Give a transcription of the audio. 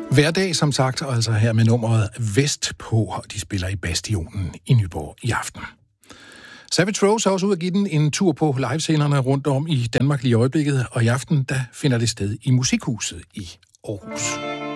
Hverdag, som sagt, og altså her med nummeret Vestpå, og de spiller i Bastionen i Nyborg i aften. Savage Rose har også ud at give den en tur på livescenerne rundt om i Danmark lige i øjeblikket, og i aften der finder det sted i Musikhuset i Aarhus.